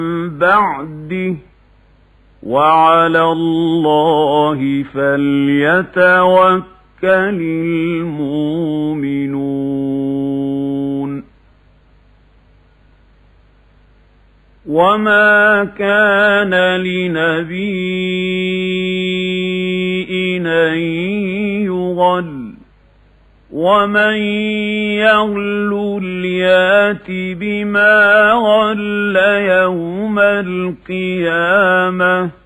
بعده وعلى الله فليتوكل المؤمنون وما كان لنبي أن يغل ومن يغل يات بما غل يوم القيامة